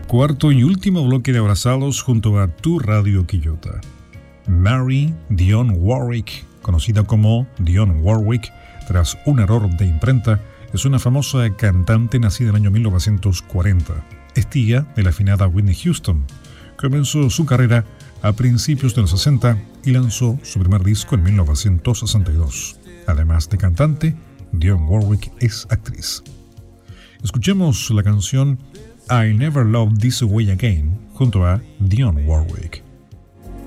Cuarto y último bloque de Abrazados junto a Tu Radio Quillota. Mary Dionne Warwick, conocida como Dionne Warwick, tras un error de imprenta, es una famosa cantante nacida en el año 1940. Es tía de la afinada Whitney Houston. Comenzó su carrera a principios de los 60 y lanzó su primer disco en 1962. Además de cantante, Dionne Warwick es actriz. Escuchemos la canción I Never Loved This Way Again junto a Dionne Warwick.